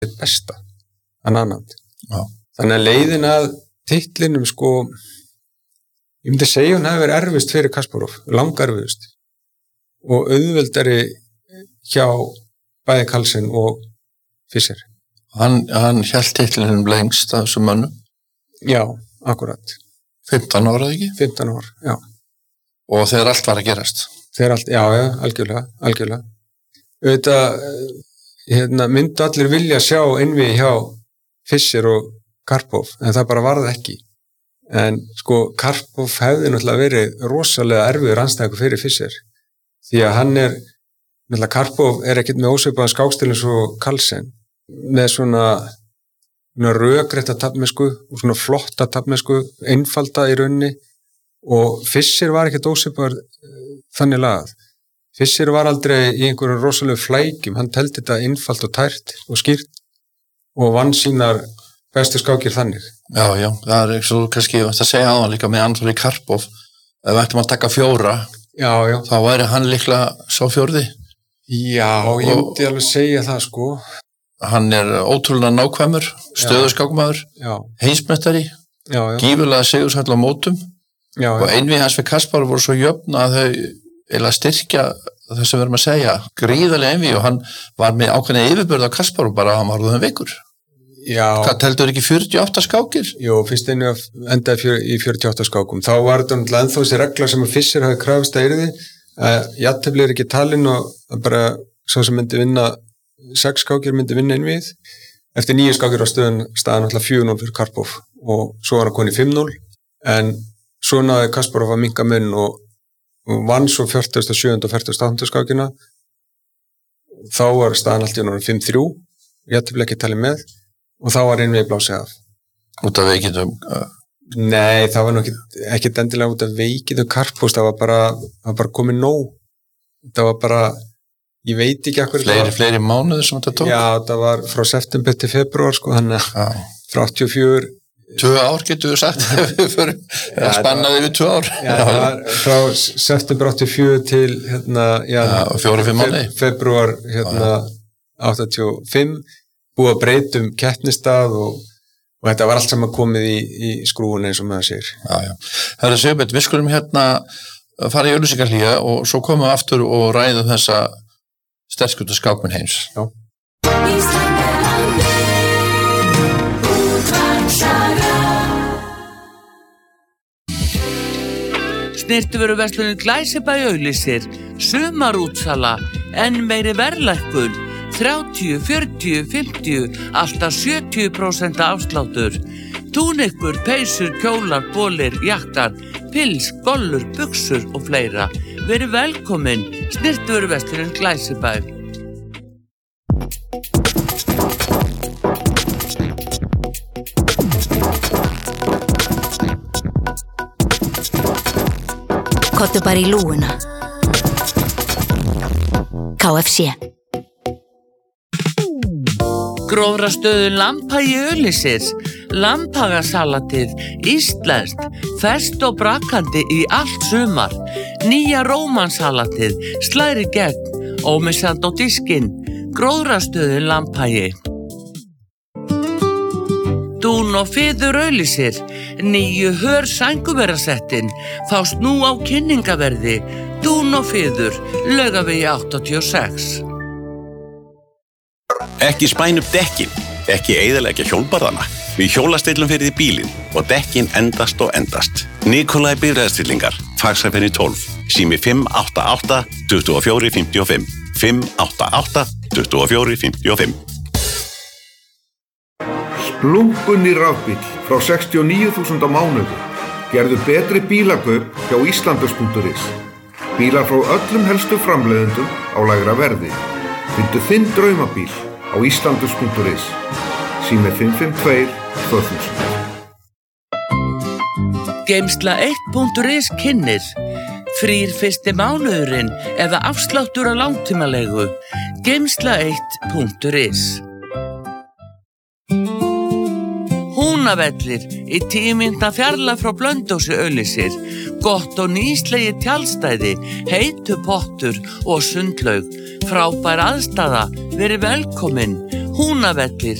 besta annan. Já. Þannig að leiðin að titlinum sko, ég myndi segja hún hafi verið erfist fyrir Kasparov, langerfiðust og auðveldari hjá bæði Carlsen og Fischer. Hann hélt titlinum lengst af þessum mönnum? Já, akkurat. 15 ára ekki? 15 ár, já. Og þegar allt var að gerast? Þegar allt, já, algjörlega. Auðvitað, myndu allir vilja sjá innví hjá Fischer og Karpov, en það bara varð ekki. En sko, Karpov hefði náttúrulega verið rosalega erfiður andstæðingur fyrir Fischer. Því að hann náttúrulega Karpov ekkert með ósvipaðan skákstil eins og Carlsen, með svona rökrétta taflmennsku og svona flotta taflmennsku, einfalda í rauninni, og Fischer var ekkert ósvipaður þannig lagað. Fischer var aldrei í einhverjum rosalegu flækjum, hann teldi þetta einfalt og tært og skýrt og vann sínar bestu skákir þannig. Já, það ekki svo kannski að segja á hann líka með Anatoli Karpov, ef við ættum að taka 4, þá væri hann líklega sá 4. Já, ég myndi alveg segja það sko. Hann ótrúlega nákvæmur, stöðuskákmaður, heimsmeistari, gífurlega sigursæll á mótum og einvið hans við Kasparov voru svo jöfn að þau eiginlega styrkja það sem við erum að segja, gríðarlega einvið og hann var með ákveðna yfirbörð á Kasparov bara að hann var það veikur. Já. Hvað teldur ekki 48 skákir? Jú, fyrst endaði í 48 skákum. Þá var þetta ennþá þessi regla sem að Fischer hafi krafist að yrði, að jafntefli ekki talin og bara svo sem myndi vinna 6 skákir myndi vinna innvið. Eftir 9 skákir á staðan alltaf 4-0 fyrir Karpov og svo var hann konið 5-0 en svo náði Kasparov að minnka mun og vann svo 47. og 48. skákina. Þá var staðan alltaf 5-3, jafntefli ekki talin með og þá var innvið blásið af. Út af veikitum? Nei, það var ekki endilega út af veikitum Karpovs, það var bara komið nóg. Það var bara, ég veit ekki akkur. Fleiri mánuður sem þetta tók? Já, það var frá september til februar, sko, þannig að frá 84. 2 ár getur við sagt, spannaði við 2 ár. Já, það var frá september 84 til, 4-5 mánuði. Februar, 85, búið að breytum keppnistað og þetta var allt saman komið í skrúun eins og maður sér. Já. Herra Sigurbjörn, við skulum fara í auglýsingahlýja og svo komum við aftur og ræðum þessa sterkustu skákmenn heims. Já. Snyrtivöruverslunin Glæsibæ auglýsir sumarútsala, enn meiri verðlækkun, 30, 40, 50, alltaf 70% afsláttur. Túnikur, peysur, kjólar, bolir, jakkar, pils, gollur, buxur og fleira. Verið velkomin, Snyrtivöruverslunin Glæsibæ. Kottu bara í lúguna. KFC. Grófrastöðun Lambhagi auglýsir Lambhagasalatið, íslenskt, ferskt og brakandi í allt sumar. Nýja rómansalatið, slæri gegn, ómissandi á diskinn. Grófrastöðun Lambhagi. Dún og Fiður auglýsir nýju hör sænguverasettin, fást nú á kynningaverði. Dún og Fiður, Laugavegi 86. Ekki spæna upp dekkin, ekki eyðileggja hjólbarðana. Við hjólastillum fyrir því bílinn og dekkin endast og endast. Nikolai bifreiðastillingar, Faxaferði 12, sími 588 24 55, 588 24 55. Splunkunni rafbíll frá 69.000 á mánuði. Gerðu betri bílakaup hjá Íslandus.is. Bílar frá öllum helstu framleiðendum á lægra verði. Fyndu þinn draumabíl á Íslandus.is. Sími 552 2000. Geimsla1.is kynnir frýr fyrsti mánuðurinn eða afsláttur á langtímalegu. Geimsla1.is. Húnavellir í 10 mínútna fjarlægð frá Blönduósi auglýsir gott og nýslegi tjaldstæði, heitu pottur og sundlaug. Frábær aðstaða, verið velkomin. Húnavellir